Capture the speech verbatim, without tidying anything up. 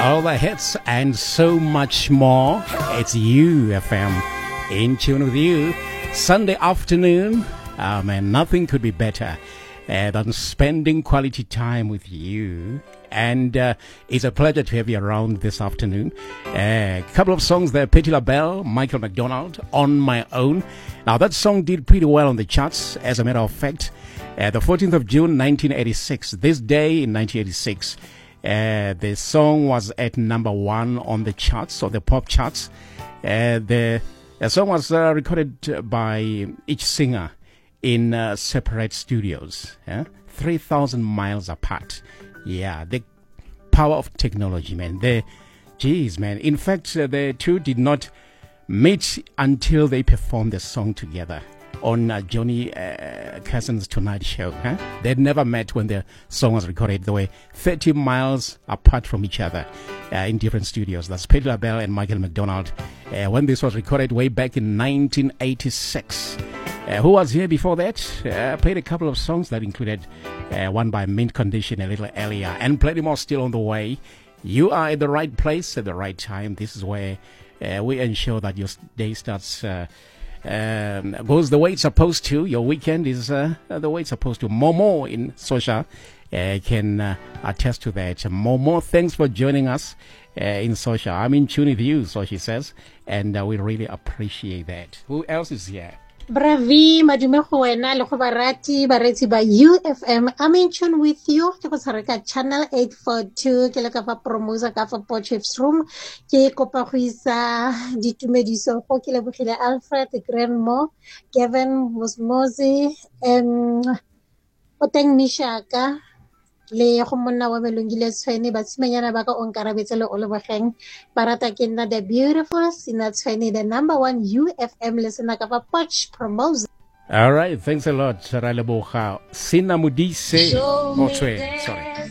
All the hits and so much more. It's U F M, in tune with you. Sunday afternoon. Oh man, nothing could be better uh, than spending quality time with you. And uh, it's a pleasure to have you around this afternoon. A uh, couple of songs there. Patti LaBelle, Michael McDonald, On My Own. Now that song did pretty well on the charts, as a matter of fact. Uh, the fourteenth of June, nineteen eighty-six. This day in nineteen eighty-six. Uh, the song was at number one on the charts, or the pop charts. Uh, the, the song was uh, recorded by each singer in uh, separate studios, yeah? three thousand miles apart. Yeah, the power of technology, man. The, geez, man. In fact, uh, the two did not meet until they performed the song together on uh, Johnny uh, Carson's Tonight Show. Huh? They'd never met when the song was recorded. They were thirty miles apart from each other uh, in different studios. That's Patti LaBelle and Michael McDonald. Uh, when this was recorded way back in nineteen eighty-six. Uh, who was here before that? Uh, played a couple of songs that included uh, one by Mint Condition a little earlier, and plenty more still on the way. You are at the right place at the right time. This is where uh, we ensure that your day starts... Uh, Um, goes the way it's supposed to. Your weekend is uh, the way it's supposed to. Momo in Sosha uh, can uh, attest to that. Momo, thanks for joining us uh, in Sosha. I'm in tune with you, so she says, and uh, we really appreciate that. Who else is here? Bravi, madume go wena le go barati baretsi ba U F M. I'm in tune with you. Ke go tsareka channel eight forty-two ke le ka fa promosa ka fa Potchef's room. Ke kopa go isa ditumediso go ke le bogile Alfred Grandmo, Gavin Mosmosi, em Oteng Mishaka le go monna wa Melongile Tshwane ba tshimanyana ba ka onkarabetse le o le bogeng barata ke nna the beautiful Sina Tshwane, the number one U F M listener ka fa Potch Promosa. All right, thanks a lot. Saraleboga Sina Mudise Motswe, sorry.